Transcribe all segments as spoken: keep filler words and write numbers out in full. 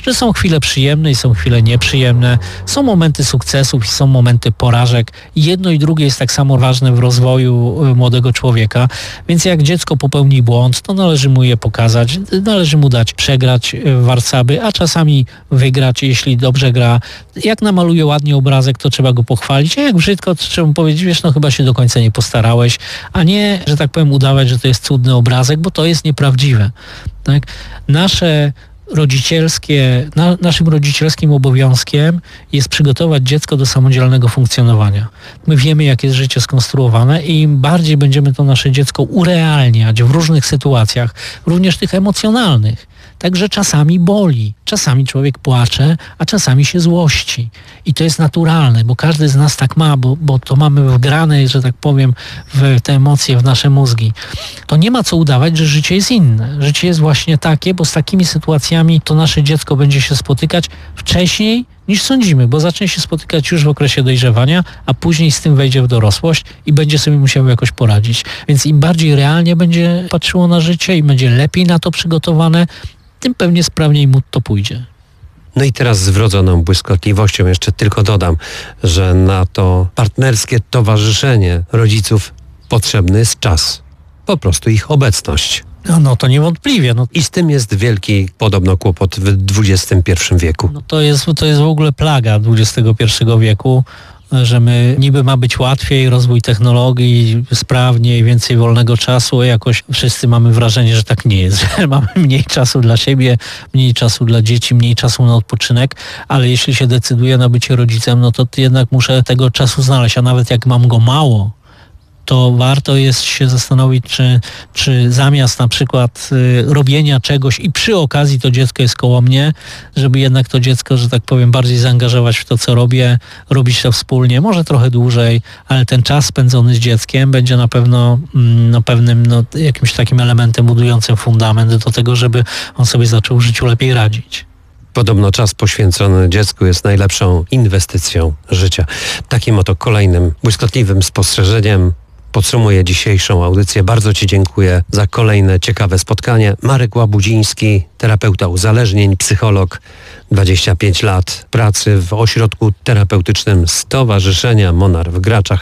że są chwile przyjemne i są chwile nieprzyjemne, są momenty sukcesów i są momenty porażek. Jedno i drugie jest tak samo ważne w rozwoju młodego człowieka, więc jak dziecko popełni błąd, to należy mu je pokazać, należy mu dać przegrać warcaby, a czasami wygrać, jeśli dobrze gra. Jak namaluje ładnie obrazek, to trzeba go pochwalić, a jak brzydko, to trzeba mu powiedzieć, wiesz, no chyba się do końca nie postarałeś, a nie, że tak powiem, udawać, że to jest cudny obrazek, bo to jest nieprawdziwe. Tak? Nasze rodzicielskie, na, naszym rodzicielskim obowiązkiem jest przygotować dziecko do samodzielnego funkcjonowania. My wiemy, jak jest życie skonstruowane i im bardziej będziemy to nasze dziecko urealniać w różnych sytuacjach, również tych emocjonalnych. Także czasami boli, czasami człowiek płacze, a czasami się złości. I to jest naturalne, bo każdy z nas tak ma, bo, bo to mamy wgrane, że tak powiem, w te emocje, w nasze mózgi. To nie ma co udawać, że życie jest inne. Życie jest właśnie takie, bo z takimi sytuacjami to nasze dziecko będzie się spotykać wcześniej niż sądzimy, bo zacznie się spotykać już w okresie dojrzewania, a później z tym wejdzie w dorosłość i będzie sobie musiało jakoś poradzić. Więc im bardziej realnie będzie patrzyło na życie i będzie lepiej na to przygotowane, tym pewnie sprawniej mu to pójdzie. No i teraz z wrodzoną błyskotliwością jeszcze tylko dodam, że na to partnerskie towarzyszenie rodziców potrzebny jest czas. Po prostu ich obecność. No, no to niewątpliwie. No. I z tym jest wielki podobno kłopot w dwudziestym pierwszym wieku. No to jest, to jest w ogóle plaga dwudziestego pierwszego wieku, że my niby ma być łatwiej, rozwój technologii, sprawniej, więcej wolnego czasu, a jakoś wszyscy mamy wrażenie, że tak nie jest, że mamy mniej czasu dla siebie, mniej czasu dla dzieci, mniej czasu na odpoczynek, ale jeśli się decyduję na bycie rodzicem, no to jednak muszę tego czasu znaleźć, a nawet jak mam go mało, to warto jest się zastanowić, czy, czy zamiast na przykład y, robienia czegoś i przy okazji to dziecko jest koło mnie, żeby jednak to dziecko, że tak powiem, bardziej zaangażować w to, co robię, robić to wspólnie, może trochę dłużej, ale ten czas spędzony z dzieckiem będzie na pewno mm, no, pewnym no, jakimś takim elementem budującym fundament do tego, żeby on sobie zaczął w życiu lepiej radzić. Podobno czas poświęcony dziecku jest najlepszą inwestycją życia. Takim oto kolejnym błyskotliwym spostrzeżeniem podsumuję dzisiejszą audycję. Bardzo Ci dziękuję za kolejne ciekawe spotkanie. Marek Łabudziński, terapeuta uzależnień, psycholog, dwadzieścia pięć lat pracy w ośrodku terapeutycznym Stowarzyszenia Monar w Graczach.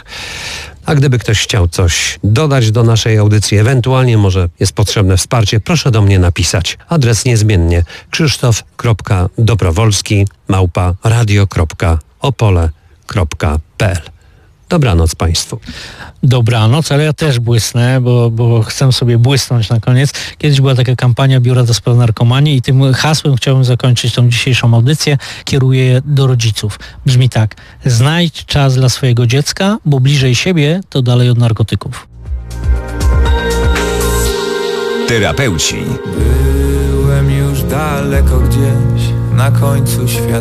A gdyby ktoś chciał coś dodać do naszej audycji, ewentualnie może jest potrzebne wsparcie, proszę do mnie napisać. Adres niezmiennie krzysztof kropka dobrowolski małpa radio kropka opole kropka p l. Dobranoc Państwu. Dobranoc, ale ja też błysnę, bo, bo chcę sobie błysnąć na koniec. Kiedyś była taka kampania Biura do Spraw Narkomanii i tym hasłem chciałbym zakończyć tą dzisiejszą audycję. Kieruję je do rodziców. Brzmi tak: znajdź czas dla swojego dziecka, bo bliżej siebie to dalej od narkotyków. Terapeuci. Byłem już daleko gdzieś na końcu świata.